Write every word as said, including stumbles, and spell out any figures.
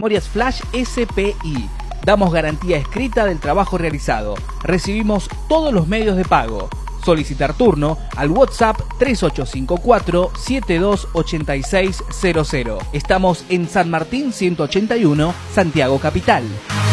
memorias flash S P I. Damos garantía escrita del trabajo realizado. Recibimos todos los medios de pago. Solicitar turno al WhatsApp tres ocho cinco cuatro, siete dos ocho seis cero cero. Estamos en San Martín ciento ochenta y uno, Santiago Capital.